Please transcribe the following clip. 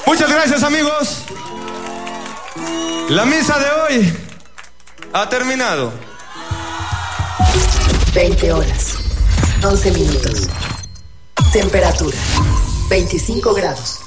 Muchas gracias, amigos. La misa de hoy ha terminado. 20 horas, 11 minutos. Temperatura, 25 grados.